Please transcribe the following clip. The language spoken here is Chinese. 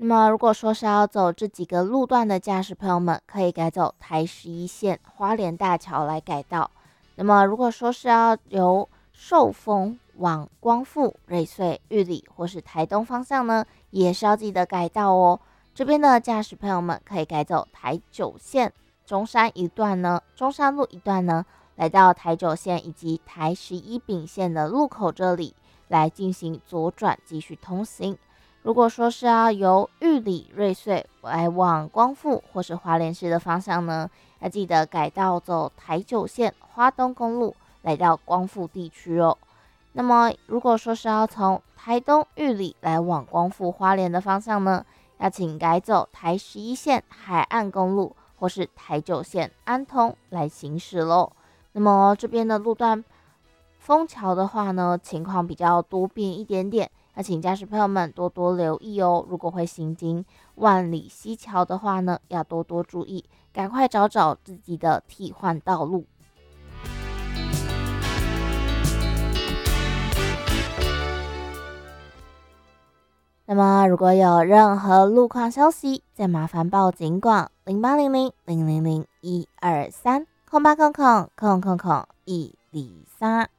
么如果说是要走这几个路段的驾驶朋友们，可以改走台11线花莲大桥来改道。那么如果说是要由寿丰往光复、瑞穗、玉里或是台东方向呢，也是要记得改道哦。这边的驾驶朋友们可以改走台9线中山路一段呢，来到台9线以及台11丙线的路口这里来进行左转继续通行。如果说是要由玉里、瑞穗来往光复或是花莲市的方向呢，要记得改道走台9线花东公路来到光复地区哦。那么如果说是要从台东玉里来往光复花莲的方向呢，要请改走台11线海岸公路或是台9线安通来行驶咯。那么这边的路段枫桥的话呢，情况比较多变一点点，要请驾驶朋友们多多留意哦。如果会行经万里溪桥的话呢，要多多注意，赶快找找自己的替换道路。那么如果有任何路况消息，再麻烦报警广0800-000-123，0800-103。